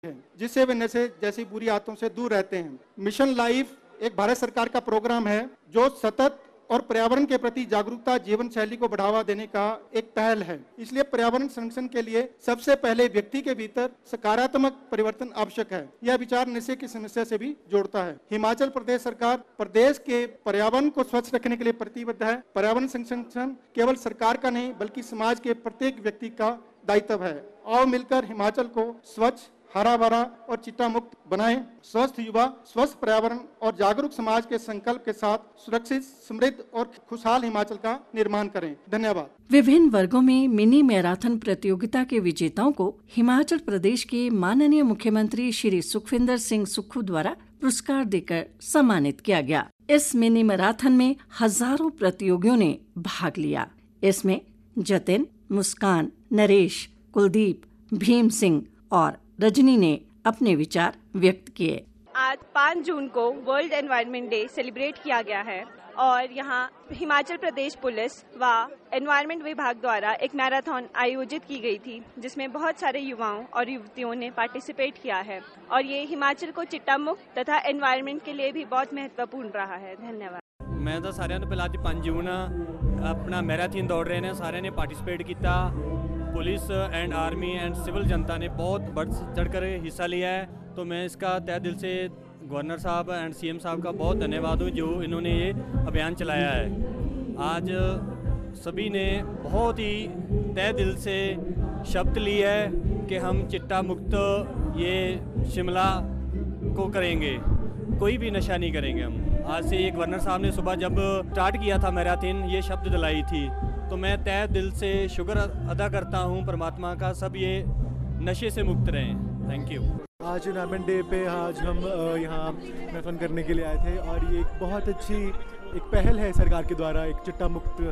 हैं, जिससे वे नशे जैसी बुरी आदतों से दूर रहते हैं। मिशन लाइफ एक भारत सरकार का प्रोग्राम है जो सतत और पर्यावरण के प्रति जागरूकता जीवन शैली को बढ़ावा देने का एक पहल है। इसलिए पर्यावरण संरक्षण के लिए सबसे पहले व्यक्ति के भीतर सकारात्मक परिवर्तन आवश्यक है। यह विचार नशे की समस्या से भी जोड़ता है। हिमाचल प्रदेश सरकार प्रदेश के पर्यावरण को स्वच्छ रखने के लिए प्रतिबद्ध है। पर्यावरण संरक्षण केवल सरकार का नहीं बल्कि समाज के प्रत्येक व्यक्ति का दायित्व है। आओ मिलकर हिमाचल को स्वच्छ, हरा भरा और चिट्टा मुक्त बनाएं। स्वस्थ युवा, स्वस्थ पर्यावरण और जागरूक समाज के संकल्प के साथ सुरक्षित, समृद्ध और खुशहाल हिमाचल का निर्माण करें। धन्यवाद। विभिन्न वर्गों में मिनी मैराथन प्रतियोगिता के विजेताओं को हिमाचल प्रदेश के माननीय मुख्यमंत्री श्री सुखविंदर सिंह सुक्खू द्वारा पुरस्कार देकर सम्मानित किया गया। इस मिनी मैराथन में हजारों प्रतियोगियों ने भाग लिया। इसमें जतिन, मुस्कान, नरेश, कुलदीप, भीम सिंह और रजनी ने अपने विचार व्यक्त किए। आज 5 जून को वर्ल्ड एनवायरनमेंट डे सेलिब्रेट किया गया है और यहाँ हिमाचल प्रदेश पुलिस व एनवायरनमेंट विभाग द्वारा एक मैराथन आयोजित की गई थी, जिसमें बहुत सारे युवाओं और युवतियों ने पार्टिसिपेट किया है और ये हिमाचल को चिट्टा मुक्त तथा एनवायरनमेंट के लिए भी बहुत महत्वपूर्ण रहा है। धन्यवाद। मैं तो सारे पहले आज 5 जून अपना मैराथन दौड़ रहे हैं, सारे ने पार्टिसिपेट किया। Police and army and civil जनता ने बहुत बढ़ चढ़कर हिस्सा लिया है, तो मैं इसका तहे दिल से गवर्नर साहब एंड सीएम साहब का बहुत धन्यवाद हूँ जो इन्होंने ये अभियान चलाया है। आज सभी ने बहुत ही तहे दिल से शपथ ली है कि हम चिट्टा मुक्त ये शिमला को करेंगे, कोई भी नशा नहीं करेंगे हम। आज से ये गवर्नर साहब ने सुबह जब स्टार्ट किया था मैराथन, ये शब्द दिलाई थी, तो मैं तहे दिल से शुक्र अदा करता हूँ परमात्मा का, सब ये नशे से मुक्त रहें। Thank you. आज एनवायरनमेंट डे पे आज हम यहाँ मैराथन करने के लिए आए थे और ये एक बहुत अच्छी एक पहल है सरकार के द्वारा एक चिट्टा मुक्त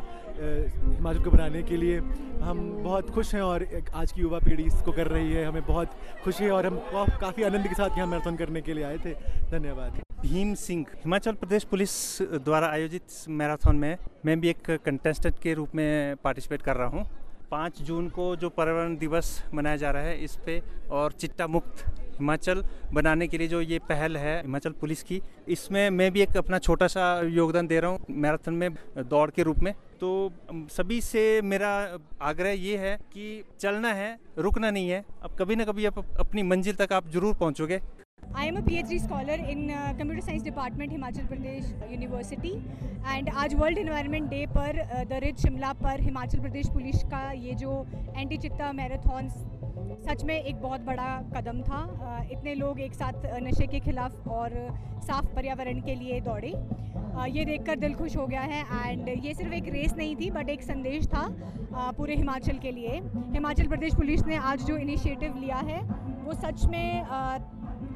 हिमाचल को बनाने के लिए। हम बहुत खुश हैं और आज की युवा पीढ़ी इसको कर रही है, हमें बहुत खुशी है और हम काफ़ी आनंद के साथ यहाँ मैराथन करने के लिए आए थे। धन्यवाद। भीम सिंह, हिमाचल प्रदेश पुलिस द्वारा आयोजित मैराथन में मैं भी एक कंटेस्टेंट के रूप में पार्टिसिपेट कर रहा हूँ। 5 जून को जो पर्यावरण दिवस मनाया जा रहा है, इस पे और चिट्टा मुक्त हिमाचल बनाने के लिए जो ये पहल है हिमाचल पुलिस की, इसमें मैं भी एक अपना छोटा सा योगदान दे रहा हूँ मैराथन में दौड़ के रूप में। तो सभी से मेरा आग्रह ये है कि चलना है, रुकना नहीं है। अब कभी ना कभी आप अपनी मंजिल तक आप जरूर पहुँचोगे। I am a PhD scholar in Computer Science Department, Himachal Pradesh university and आज वर्ल्ड एनवायरनमेंट डे पर द रिच शिमला पर हिमाचल प्रदेश पुलिस का ये जो एंटी चिट्टा मैराथन सच में एक बहुत बड़ा कदम था। इतने लोग एक साथ नशे के खिलाफ और साफ पर्यावरण के लिए दौड़े, ये देखकर दिल खुश हो गया है। एंड ये सिर्फ एक रेस नहीं थी बट एक संदेश था पूरे हिमाचल के लिए। हिमाचल प्रदेश पुलिस ने आज जो इनिशिएटिव लिया है वो सच में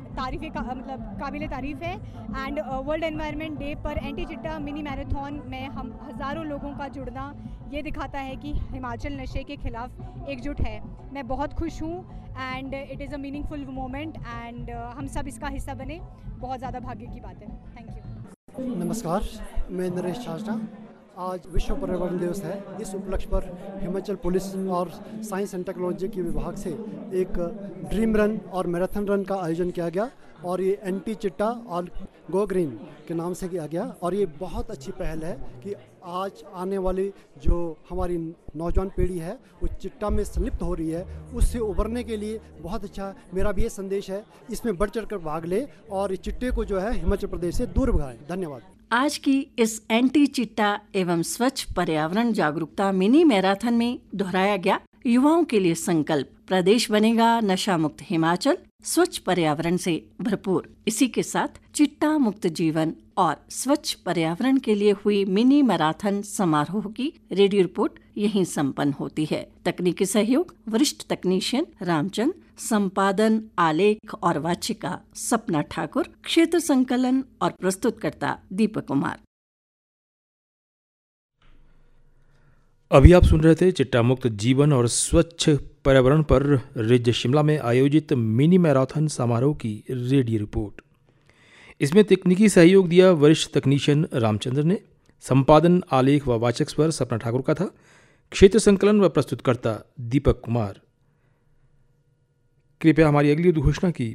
काबिल तारीफ़ है। एंड वर्ल्ड एनवायरनमेंट डे पर एंटी चिट्टा मिनी मैराथन में हम हज़ारों लोगों का जुड़ना ये दिखाता है कि हिमाचल नशे के खिलाफ एकजुट है। मैं बहुत खुश हूँ and it is a meaningful moment and हम सब इसका हिस्सा बने, बहुत ज़्यादा भाग्य की बात है। Thank you. नमस्कार, मैं नरेश शास्त्रा। आज विश्व पर्यावरण दिवस है। इस उपलक्ष्य पर हिमाचल पुलिस और साइंस एंड टेक्नोलॉजी के विभाग से एक ड्रीम रन और मैराथन रन का आयोजन किया गया और ये एंटी चिट्टा और गो ग्रीन के नाम से किया गया। और ये बहुत अच्छी पहल है कि आज आने वाली जो हमारी नौजवान पीढ़ी है वो चिट्टा में संलिप्त हो रही है, उससे उबरने के लिए बहुत अच्छा मेरा भी ये संदेश है, इसमें बढ़ चढ़ कर भाग ले और इस चिट्टे को जो है हिमाचल प्रदेश से दूर भगाएं। धन्यवाद। आज की इस एंटी चिट्टा एवं स्वच्छ पर्यावरण जागरूकता मिनी मैराथन में दोहराया गया युवाओं के लिए संकल्प, प्रदेश बनेगा नशा मुक्त हिमाचल, स्वच्छ पर्यावरण से भरपूर। इसी के साथ चिट्टा मुक्त जीवन और स्वच्छ पर्यावरण के लिए हुई मिनी मैराथन समारोह की रेडियो रिपोर्ट यहीं संपन्न होती है। तकनीकी सहयोग वरिष्ठ तकनीशियन रामचंद्र, संपादन आलेख और वाचिका सपना ठाकुर, क्षेत्र संकलन और प्रस्तुतकर्ता दीपक कुमार। अभी आप सुन रहे थे चिट्टा मुक्त जीवन और स्वच्छ पर्यावरण पर रिज शिमला में आयोजित मिनी मैराथन समारोह की रेडियो रिपोर्ट। इसमें तकनीकी सहयोग दिया वरिष्ठ तकनीशियन रामचंद्र ने, संपादन आलेख व वाचक स्वर सपना ठाकुर का था, क्षेत्र संकलन व प्रस्तुतकर्ता दीपक कुमार। कृपया हमारी अगली उद्घोषणा की